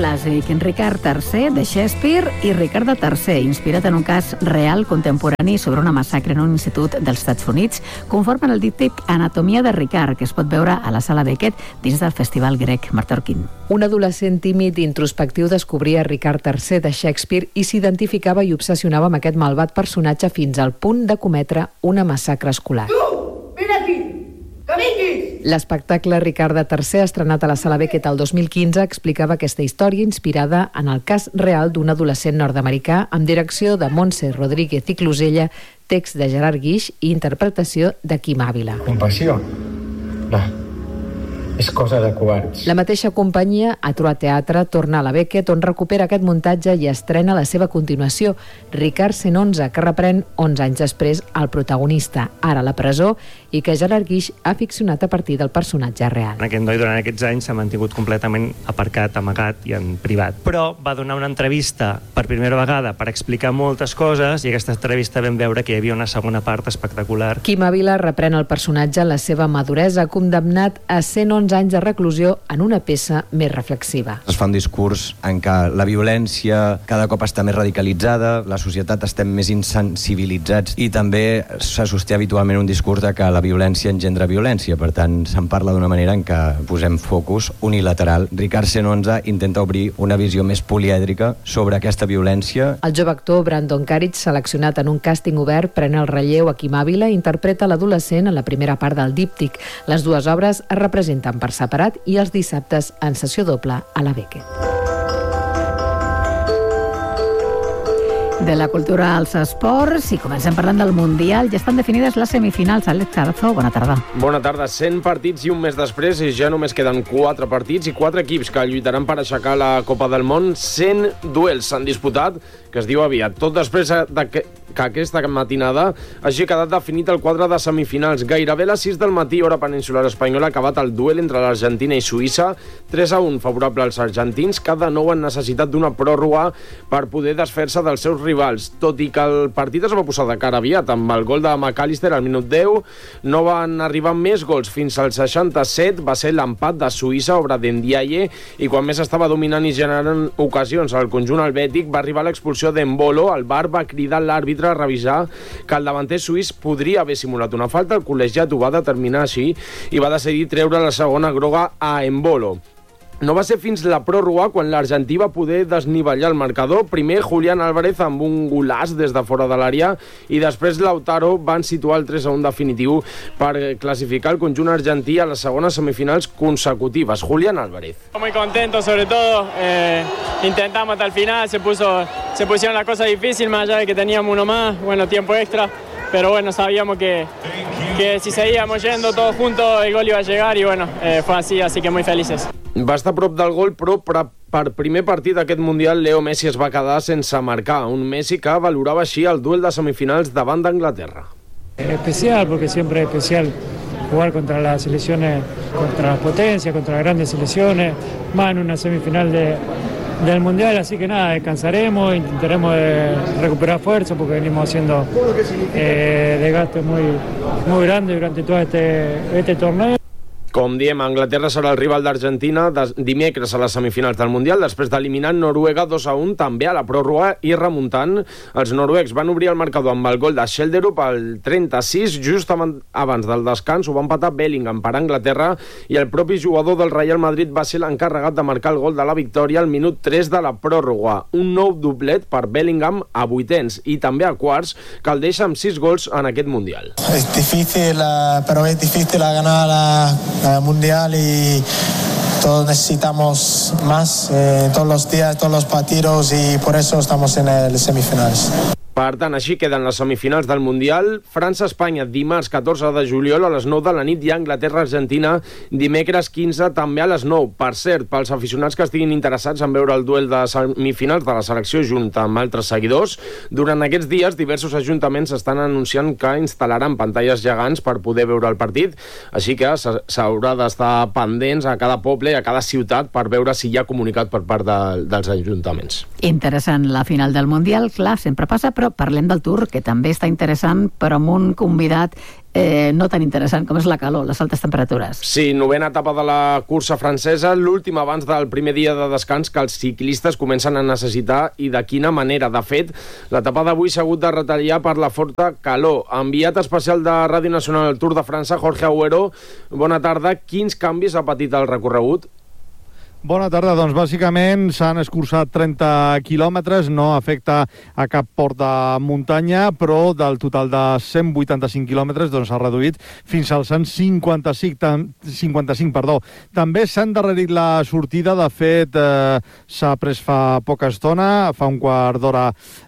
clàssic, Ricard III de Shakespeare i Ricard III, inspirat en un cas real contemporani sobre una massacre en un institut dels Estats Units, conformen el díptic Anatomia de Ricard, que es pot veure a la Sala Beckett dins del Festival Grec. Marta Orquín. Un adolescent tímid i introspectiu descobria Ricard III de Shakespeare i s'identificava i obsessionava amb aquest malvat personatge fins al punt de cometre una massacre escolar. Tu, vine aquí, que vinguis! L'espectacle Ricard III, estrenat a la Sala Beckett el 2015, explicava aquesta història inspirada en el cas real d'un adolescent nord-americà amb direcció de Montse Rodríguez i Closella, text de Gerard Guix i interpretació de Quim Ávila. Compassió? No. És cosa de covards. La mateixa companyia, A Troa Teatre, torna a la Beckett, on recupera aquest muntatge i estrena la seva continuació, Ricard 111, que reprèn 11 anys després el protagonista, ara a la presó, i que Gerard Guix ha ficcionat a partir del personatge real. Aquest noi durant aquests anys s'ha mantingut completament aparcat, amagat i en privat. Però va donar una entrevista per primera vegada per explicar moltes coses i aquesta entrevista vam veure que hi havia una segona part espectacular. Quim Ávila reprèn el personatge en la seva maduresa, condemnat a 111 anys de reclusió en una peça més reflexiva. Es fa un discurs en què la violència cada cop està més radicalitzada, la societat estem més insensibilitzats i també se sosté habitualment un discurs de que la violència engendra violència. Per tant, se'n parla d'una manera en què posem focus unilateral. Ricard 111 intenta obrir una visió més polièdrica sobre aquesta violència. El jove actor Brandon Carriage, seleccionat en un càsting obert, pren el relleu a Quim Ávila i interpreta l'adolescent en la primera part del díptic. Les dues obres es representen per separat i els dissabtes en sessió doble a la Beckett. De la cultura als esports, i comencem parlant del Mundial, ja estan definides les semifinals. Àlex Carazo, bona tarda. Bona tarda. 100 partits i un mes després i ja només queden 4 partits i 4 equips que lluitaran per aixecar la Copa del Món. 100 duels s'han disputat, que es diu aviat. Tot després que aquesta matinada hagi quedat definit el quadre de semifinals. Gairebé a les 6 del matí, hora peninsular espanyola, ha acabat el duel entre l'Argentina i Suïssa. 3-1 favorable als argentins, que de nou han necessitat d'una pròrroga per poder desfer-se dels seus rivals. Tot i que el partit es va posar de cara aviat, amb el gol de McAllister al minut 10, no van arribar més gols fins al 67, va ser l'empat de Suïssa, obra d'Endiaye, i quan més estava dominant i generant ocasions al conjunt helvètic, va arribar l'expulsió d'Embolo. El VAR va cridar l'àrbitre a revisar que el davanter suís podria haver simulat una falta. El col·legiat ho va determinar així i va decidir treure la segona groga a Embolo. No va ser fins la pròrroga quan l'argentí va poder desnivellar el marcador. Primer Julián Álvarez amb un golaç des de fora de l'àrea i després Lautaro van situar el 3-1 definitiu per classificar el conjunt argentí a les segones semifinals consecutives. Julián Álvarez. Muy contento, sobre todo. Intentamos hasta el final, se pusieron las cosas difíciles, más allá de que teníamos uno más, bueno, tiempo extra. Pero bueno, sabíamos que si seguíamos yendo todos juntos el gol iba a llegar y bueno, fue así que muy felices. Va estar a prop del gol, però per primer partit d'aquest Mundial Leo Messi es va quedar sense marcar. Un Messi que valorava així el duel de semifinals davant d'Anglaterra. Especial, porque siempre es especial jugar contra las selecciones, contra las potencias, contra las grandes selecciones, más en una semifinal del Mundial, así que nada, descansaremos, intentaremos recuperar fuerza porque venimos haciendo desgaste muy grande durante todo este torneo. Com diem, Anglaterra serà el rival d'Argentina dimecres a les semifinals del Mundial, després d'eliminar Noruega 2-1 també a la pròrroga i remuntant. Els noruecs van obrir el marcador amb el gol de Schjelderup al 36, just abans del descans ho va empatar Bellingham per Anglaterra i el propi jugador del Real Madrid va ser l'encarregat de marcar el gol de la victòria al minut 3 de la pròrroga. Un nou doblet per Bellingham a vuitens i també a quarts, que el deixa amb 6 gols en aquest Mundial. Es difícil, pero es difícil ganar Mundial y todos necesitamos más todos los días, todos los partidos y por eso estamos en el semifinales. Per tant, així queden les semifinals del Mundial. França-Espanya, dimarts 14 de juliol a les 9 de la nit, i Anglaterra-Argentina dimecres 15 també a les 9. Per cert, pels aficionats que estiguin interessats en veure el duel de semifinals de la selecció junt amb altres seguidors, durant aquests dies diversos ajuntaments estan anunciant que instal·laran pantalles gegants per poder veure el partit, així que s'haurà d'estar pendents a cada poble i a cada ciutat per veure si hi ha comunicat per part dels ajuntaments. Interessant, la final del Mundial, clar, sempre passa, però però parlem del Tour, que també està interessant, però amb un convidat no tan interessant com és la calor, les altes temperatures. Sí, 9ª etapa de la cursa francesa, l'última abans del primer dia de descans que els ciclistes comencen a necessitar, i de quina manera. De fet, l'etapa d'avui s'ha hagut de retallar per la forta calor. Enviat especial de Ràdio Nacional al Tour de França, Jorge Agüero, bona tarda. Quins canvis ha patit el recorregut? Bona tarda, doncs bàsicament s'han escurçat 30 quilòmetres, no afecta a cap port de muntanya, però del total de 185 quilòmetres doncs s'ha reduït fins als 155. També s'ha endarrerit la sortida, de fet s'ha pres fa poca estona, fa un quart d'hora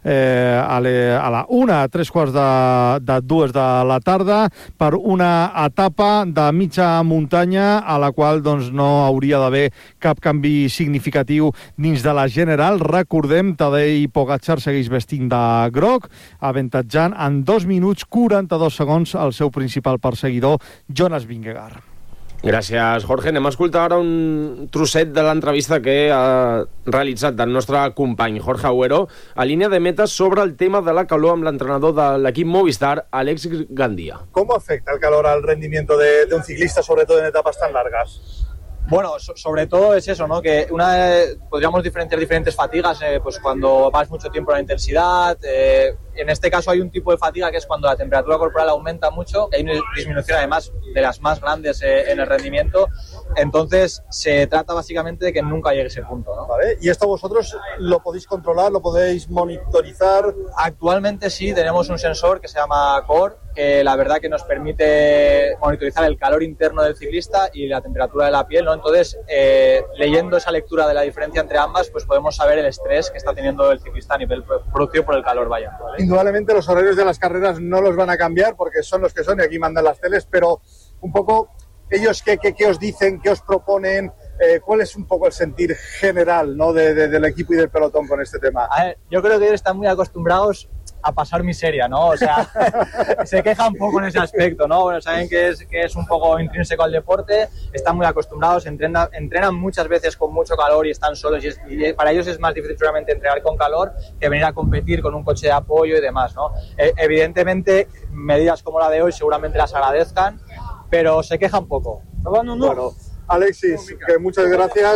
a la 1, a 3 quarts de 2 de la tarda, per una etapa de mitja muntanya a la qual doncs no hauria d'haver cap canvi significatiu dins de la general. Recordem, Tadej Pogačar segueix vestint de groc, avantatjant en 2 minuts 42 segons el seu principal perseguidor, Jonas Vingegaard. Gràcies, Jorge. Anem a escoltar ara un trosset de l'entrevista que ha realitzat del nostre company Jorge Agüero a línia de meta sobre el tema de la calor amb l'entrenador de l'equip Movistar, Alex Gandia. ¿Cómo afecta el calor al rendimiento de un ciclista, sobre todo en etapas tan largas? Bueno, sobre todo es eso, ¿no? Que podríamos diferenciar diferentes fatigas, pues cuando vas mucho tiempo en la intensidad. En este caso hay un tipo de fatiga que es cuando la temperatura corporal aumenta mucho, hay una disminución además de las más grandes en el rendimiento. Entonces se trata básicamente de que nunca llegue a ese punto, ¿no? Vale. ¿Y esto vosotros lo podéis controlar, lo podéis monitorizar? Actualmente sí, tenemos un sensor que se llama Core, que la verdad que nos permite monitorizar el calor interno del ciclista y la temperatura de la piel, ¿no? Entonces, leyendo esa lectura de la diferencia entre ambas, pues podemos saber el estrés que está teniendo el ciclista a nivel producido por el calor, vaya. ¿Vale? Indudablemente los horarios de las carreras no los van a cambiar porque son los que son y aquí mandan las teles, pero un poco ellos qué os dicen, qué os proponen, ¿cuál es un poco el sentir general, ¿no? del equipo y del pelotón con este tema? A ver, yo creo que ellos están muy acostumbrados a pasar miseria, ¿no? O sea, se quejan un poco en ese aspecto, ¿no? Bueno, saben que es un poco intrínseco al deporte, están muy acostumbrados, entrenan muchas veces con mucho calor y están solos, y para ellos es más difícil seguramente entrenar con calor que venir a competir con un coche de apoyo y demás, ¿no? Evidentemente, medidas como la de hoy seguramente las agradezcan, pero se quejan poco. Bueno, Alexis, que muchas gracias,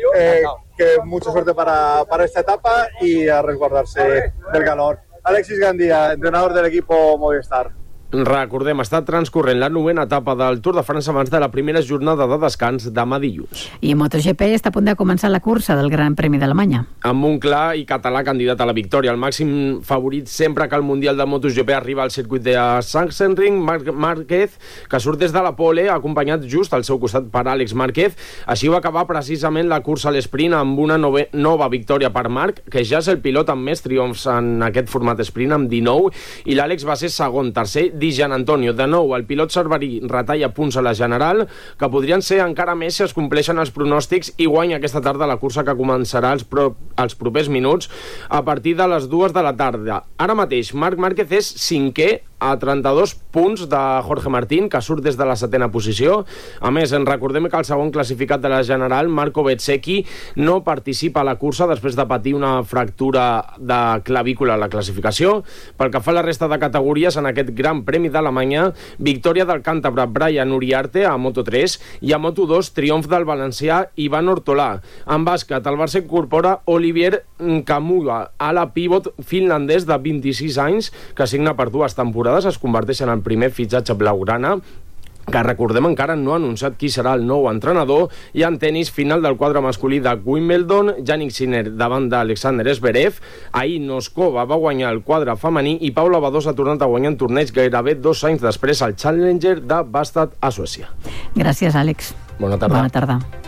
que mucha suerte para esta etapa y a resguardarse del calor. Alexis Gandia, entrenador del equipo Movistar. Recordem, està transcorrent la 9ª etapa del Tour de França abans de la primera jornada de descans demà dilluns. I MotoGP està a punt de començar la cursa del Gran Premi d'Alemanya. Amb un clar i català candidat a la victòria, el màxim favorit sempre que el Mundial de MotoGP arriba al circuit de Sachsenring, Marc Márquez, que surt des de la pole, acompanyat just al seu costat per Àlex Márquez. Així va acabar precisament la cursa a l'esprint amb una nova victòria per Marc, que ja és el pilot amb més triomfs en aquest format sprint, amb 19, i l'Àlex va ser segon, tercer, Gian Antonio. De nou, el pilot cerverí retalla punts a la general, que podrien ser encara més si es compleixen els pronòstics, i guanya aquesta tarda la cursa, que començarà els propers minuts a partir de les 2 de la tarda. Ara mateix, Marc Márquez és 5è a 32 punts de Jorge Martín, que surt des de la 7ª posició. A més, en recordem que el segon classificat de la general, Marco Bezzecchi, no participa a la cursa després de patir una fractura de clavícula a la classificació. Pel que fa a la resta de categories, en aquest Gran Premi d'Alemanya, victòria del càntabre Brian Uriarte a Moto3 i a Moto2 triomf del valencià Ivan Ortolà. En bàsquet, el Barça incorpora Olivier Kamura a la pivot finlandès de 26 anys, que signa per 2 temporades. Es converteix en el primer fitxatge blaugrana, que recordem encara no ha anunciat qui serà el nou entrenador. I en tenis, final del quadre masculí de Wimbledon, Jannik Sinner davant d'Alexander Zverev. Ahir Noskova va guanyar el quadre femení i Paula Badosa ha tornat a guanyar en torneig gairebé 2 anys després al Challenger de Bastad a Suècia. Gràcies, Àlex. Bona tarda. Bona tarda.